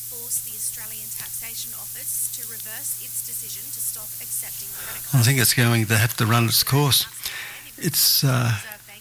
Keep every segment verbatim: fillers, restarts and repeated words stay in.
force the Australian Taxation Office to reverse its decision to stop accepting credit cards. I think it's going to have to run its course. It's uh,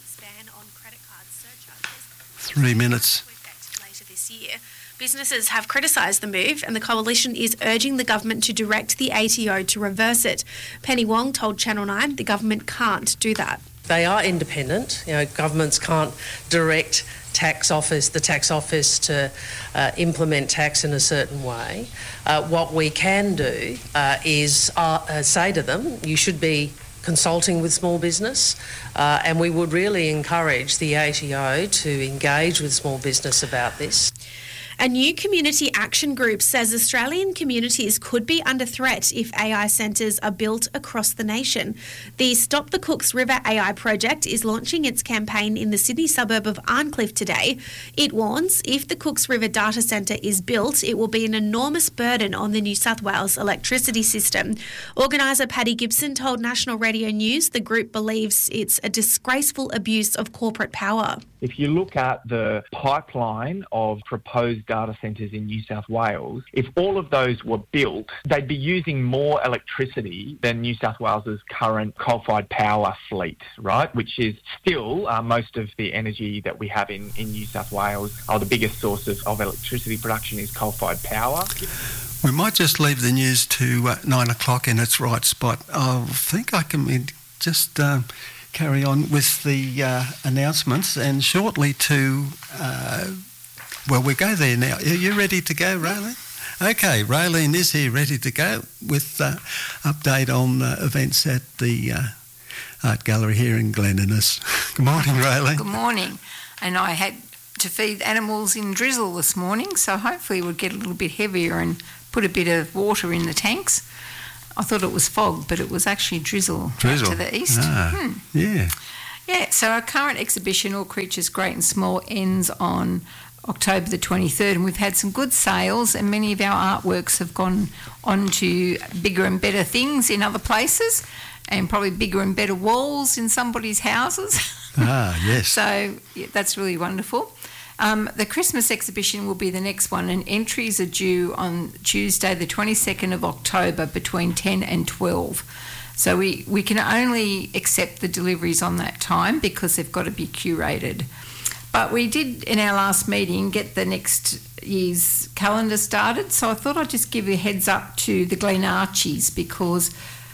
three minutes. Later this year. Businesses have criticised the move, and the coalition is urging the government to direct the A T O to reverse it. Penny Wong told Channel nine the government can't do that. They are independent. You know, governments can't direct tax office, the tax office to uh, implement tax in a certain way. Uh, what we can do uh, is uh, uh, say to them, you should be consulting with small business, uh, and we would really encourage the A T O to engage with small business about this. A new community action group says Australian communities could be under threat if A I centres are built across the nation. The Stop the Cooks River A I project is launching its campaign in the Sydney suburb of Arncliffe today. It warns if the Cooks River data centre is built, it will be an enormous burden on the New South Wales electricity system. Organiser Paddy Gibson told National Radio News the group believes it's a disgraceful abuse of corporate power. If you look at the pipeline of proposed data centres in New South Wales, if all of those were built, they'd be using more electricity than New South Wales's current coal-fired power fleet, right? Which is still uh, most of the energy that we have in, in New South Wales, or the biggest source of, of electricity production is coal-fired power. We might just leave the news to uh, nine o'clock in its right spot. I think I can just... Um, carry on with the uh, announcements, and shortly to, uh, well, we go there now. Are you ready to go, Raylene? Okay, Raylene is here ready to go with uh, update on uh, events at the uh, Art Gallery here in Glen Innes. Good morning, Raylene. Good morning. And I had to feed animals in drizzle this morning, so hopefully it would get a little bit heavier and put a bit of water in the tanks. I thought it was fog, but it was actually drizzle, drizzle. to the east. Ah, hmm. Yeah. Yeah, so our current exhibition, All Creatures Great and Small, ends on October the twenty-third, and we've had some good sales, and many of our artworks have gone on to bigger and better things in other places, and probably bigger and better walls in somebody's houses. Ah, yes. So yeah, that's really wonderful. Um, the Christmas exhibition will be the next one, and entries are due on Tuesday the twenty-second of October between ten and twelve. So we, we can only accept the deliveries on that time because they've got to be curated. But we did, in our last meeting, get the next year's calendar started, so I thought I'd just give you a heads up to the Glen Archies because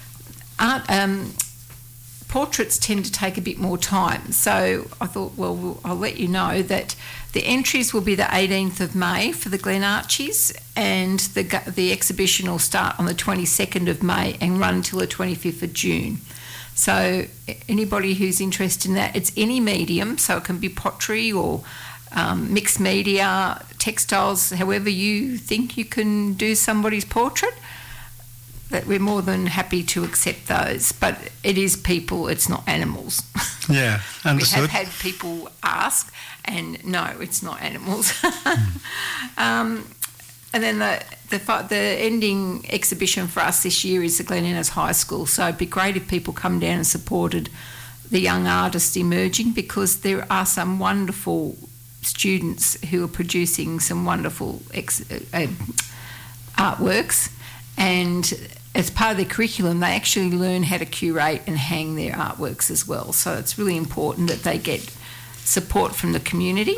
art... Um, portraits tend to take a bit more time. So I thought, well, well, I'll let you know that the entries will be the eighteenth of May for the Glen Archies, and the the exhibition will start on the twenty-second of May and run until the twenty-fifth of June. So anybody who's interested in that, it's any medium, so it can be pottery or um, mixed media, textiles, however you think you can do somebody's portrait. That we're more than happy to accept those, but it is people, it's not animals. Yeah, understood. We have had people ask, and no, it's not animals. mm. um, and then the, the the ending exhibition for us this year is the Glen Innes High School, so it'd be great if people come down and supported the young artists emerging, because there are some wonderful students who are producing some wonderful ex, uh, artworks, and as part of their curriculum, they actually learn how to curate and hang their artworks as well. So it's really important that they get support from the community.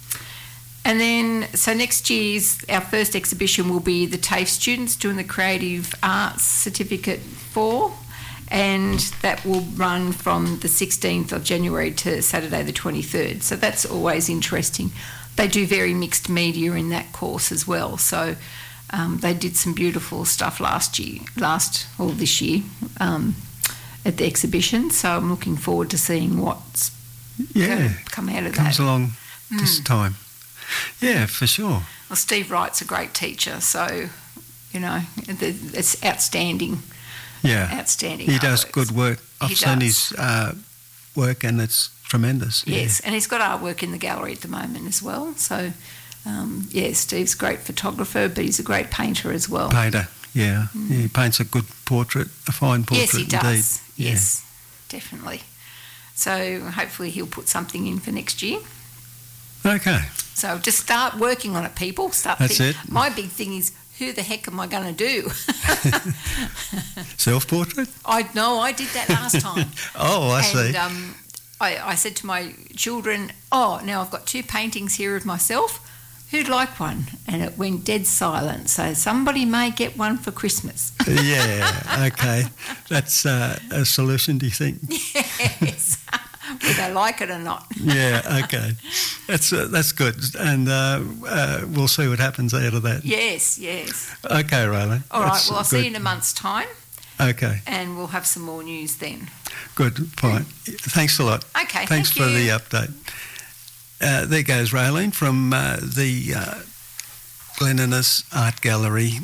And then, so next year's, our first exhibition will be the TAFE students doing the Creative Arts Certificate four, and that will run from the sixteenth of January to Saturday the twenty-third. So that's always interesting. They do very mixed media in that course as well. So Um, they did some beautiful stuff last year, last or this year, um, at the exhibition. So I'm looking forward to seeing what's yeah come out of comes that. Comes along mm. this time. Yeah, for sure. Well, Steve Wright's a great teacher, so you know it's outstanding. Yeah, outstanding. He artworks. does good work. I've he seen does. his uh, work, and it's tremendous. Yes, yeah. and he's got artwork in the gallery at the moment as well. So. Um, yeah, Steve's a great photographer, but he's a great painter as well. Painter, yeah. Mm. yeah. He paints a good portrait, a fine portrait yes, he indeed. does. Yeah. Yes, definitely. So hopefully he'll put something in for next year. Okay. So just start working on it, people. Start. That's think- it. My big thing is, who the heck am I going to do? Self-portrait? I no, I did that last time. Oh, I and, see. Um, I, I said to my children, "Oh, now I've got two paintings here of myself. Who'd like one?" And it went dead silent. So somebody may get one for Christmas. Yeah, okay. That's uh, a solution, do you think? Yes, whether they like it or not. Yeah, okay. That's uh, that's good. And uh, uh, we'll see what happens out of that. Yes, yes. Okay, Raylan. All right. That's Well, I'll good. see you in a month's time, Okay, and we'll have some more news then. good, fine. Thanks a lot. Okay. Thanks thank for you. the update. Uh, there goes Raylene from uh, the uh, Glen Innes Art Gallery.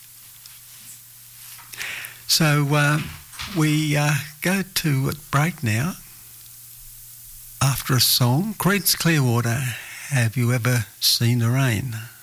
So uh, we uh, go to a break now. After a song, Creed's Clearwater, Have You Ever Seen the Rain?